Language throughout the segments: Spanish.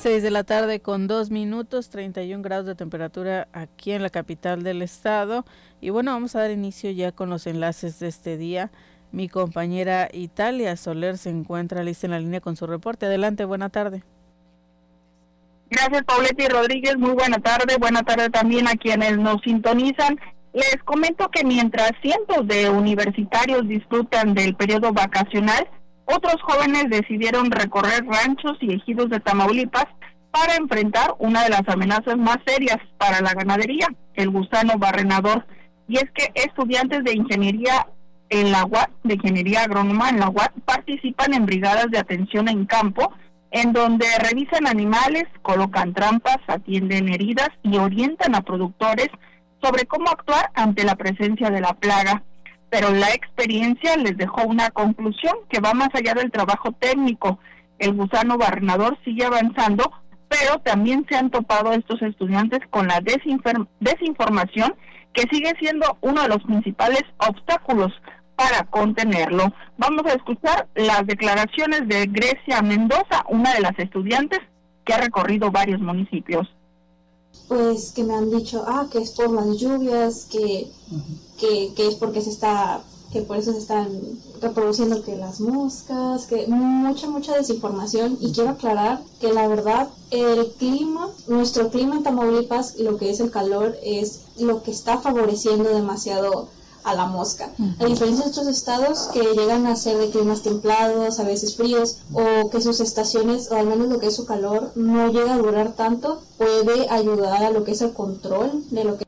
6 de la tarde con 2 minutos, 31 grados de temperatura aquí en la capital del estado. Y bueno, vamos a dar inicio ya con los enlaces de este día. Mi compañera Italia Soler se encuentra lista en la línea con su reporte. Adelante, buena tarde. Gracias, Pauleta Rodríguez. Muy buena tarde también a quienes nos sintonizan. Les comento que mientras cientos de universitarios disfrutan del periodo vacacional, otros jóvenes decidieron recorrer ranchos y ejidos de Tamaulipas para enfrentar una de las amenazas más serias para la ganadería, el gusano barrenador. Y es que estudiantes de ingeniería en la UAT, de ingeniería agrónoma en la UAT, participan en brigadas de atención en campo, en donde revisan animales, colocan trampas, atienden heridas y orientan a productores sobre cómo actuar ante la presencia de la plaga. Pero la experiencia les dejó una conclusión que va más allá del trabajo técnico. El gusano barrenador sigue avanzando, pero también se han topado estos estudiantes con la desinformación, que sigue siendo uno de los principales obstáculos para contenerlo. Vamos a escuchar las declaraciones de Grecia Mendoza, una de las estudiantes que ha recorrido varios municipios. Pues que me han dicho, que es por las lluvias, que es porque que por eso se están reproduciendo que las moscas, que mucha desinformación. Y quiero aclarar que la verdad, nuestro clima en Tamaulipas, lo que es el calor, es lo que está favoreciendo demasiado a la mosca, a diferencia de otros estados que llegan a ser de climas templados, a veces fríos, o que sus estaciones, o al menos lo que es su calor, no llega a durar tanto, puede ayudar a lo que es el control de lo que...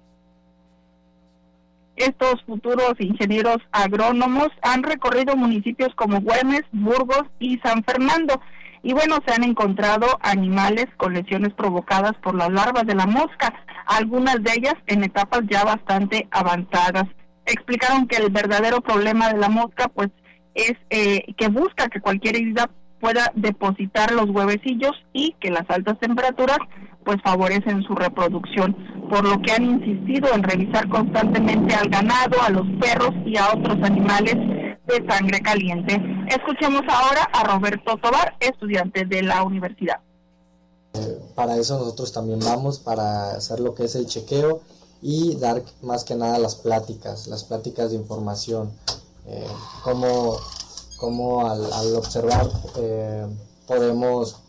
Estos futuros ingenieros agrónomos han recorrido municipios como Güemes, Burgos y San Fernando, y bueno, se han encontrado animales con lesiones provocadas por las larvas de la mosca, algunas de ellas en etapas ya bastante avanzadas. Explicaron que el verdadero problema de la mosca pues es que busca que cualquier herida pueda depositar los huevecillos y que las altas temperaturas pues favorecen su reproducción, por lo que han insistido en revisar constantemente al ganado, a los perros y a otros animales de sangre caliente. Escuchemos ahora a Roberto Tobar, estudiante de la universidad. Para eso nosotros también vamos, para hacer lo que es el chequeo y dar más que nada las pláticas de información, como al observar podemos,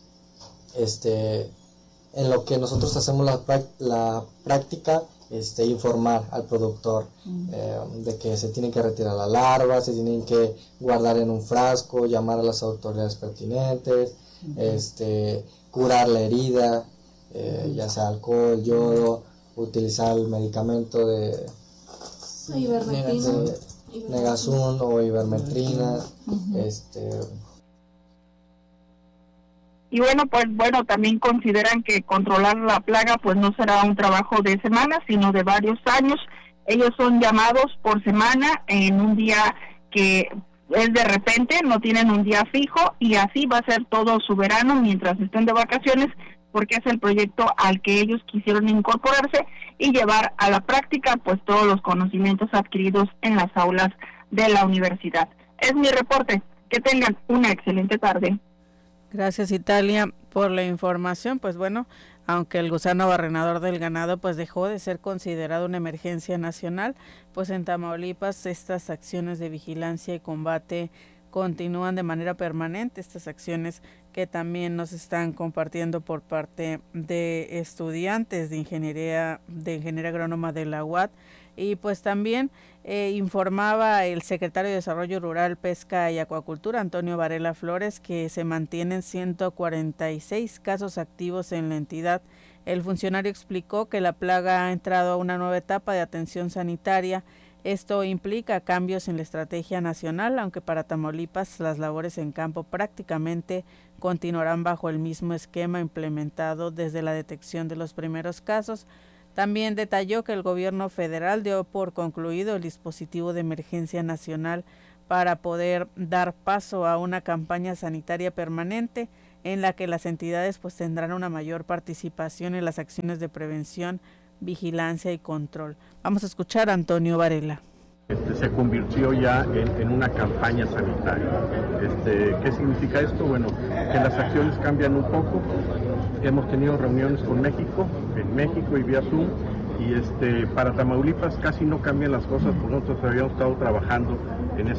en lo que nosotros hacemos la práctica, informar al productor de que se tienen que retirar la larva, se tienen que guardar en un frasco, llamar a las autoridades pertinentes, curar la herida, ya sea alcohol, yodo, utilizar el medicamento de Negazun o ivermectrina. Y bueno, también consideran que controlar la plaga pues no será un trabajo de semanas, sino de varios años. Ellos son llamados por semana en un día que es de repente, no tienen un día fijo, y así va a ser todo su verano mientras estén de vacaciones, porque es el proyecto al que ellos quisieron incorporarse y llevar a la práctica pues todos los conocimientos adquiridos en las aulas de la universidad. Es mi reporte. Que tengan una excelente tarde. Gracias, Italia, por la información. Pues bueno, aunque el gusano barrenador del ganado pues dejó de ser considerado una emergencia nacional, pues en Tamaulipas estas acciones de vigilancia y combate continúan de manera permanente, estas acciones que también nos están compartiendo por parte de estudiantes de ingeniería agrónoma de la UAT. Y pues también informaba el secretario de Desarrollo Rural, Pesca y Acuacultura, Antonio Varela Flores, que se mantienen 146 casos activos en la entidad. El funcionario explicó que la plaga ha entrado a una nueva etapa de atención sanitaria. Esto implica cambios en la estrategia nacional, aunque para Tamaulipas las labores en campo prácticamente continuarán bajo el mismo esquema implementado desde la detección de los primeros casos. También detalló que el gobierno federal dio por concluido el dispositivo de emergencia nacional para poder dar paso a una campaña sanitaria permanente en la que las entidades pues tendrán una mayor participación en las acciones de prevención, vigilancia y control. Vamos a escuchar a Antonio Varela. Se convirtió ya en una campaña sanitaria. ¿Qué significa esto? Bueno, que las acciones cambian un poco. Hemos tenido reuniones con México, en México y vía Zoom, y para Tamaulipas casi no cambian las cosas, porque nosotros habíamos estado trabajando en